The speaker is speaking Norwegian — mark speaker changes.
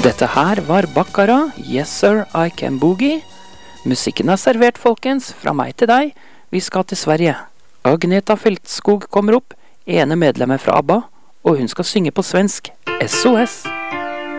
Speaker 1: Dette her var Baccara, Yes Sir, I Can Boogie. Musikken er servert, folkens, fra meg til deg. Vi skal til Sverige. Agneta Fältskog kommer opp, ene medlemmet fra ABBA, og hun skal synge på svensk. SOS!